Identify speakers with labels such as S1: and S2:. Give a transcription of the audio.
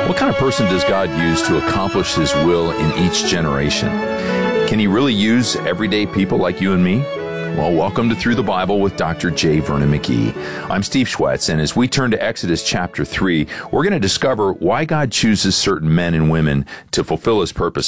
S1: What kind of person does God use to accomplish His will in each generation? Can He really use everyday people like you and me? Well, welcome to Through the Bible with Dr. J. Vernon McGee. I'm Steve Schwetz, and as we turn to Exodus chapter 3, we're going to discover why God chooses certain men and women to fulfill His purpose